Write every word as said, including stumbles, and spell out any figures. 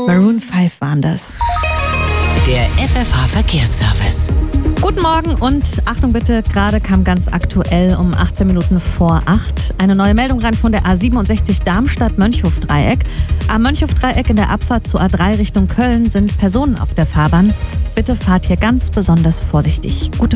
Maroon fünf waren das. Der F F H-Verkehrsservice. Guten Morgen und Achtung bitte, gerade kam ganz aktuell um achtzehn Minuten vor acht eine neue Meldung rein von der A siebenundsechzig Darmstadt-Mönchhof-Dreieck. Am Mönchhof-Dreieck in der Abfahrt zur A drei Richtung Köln sind Personen auf der Fahrbahn. Bitte fahrt hier ganz besonders vorsichtig. Gute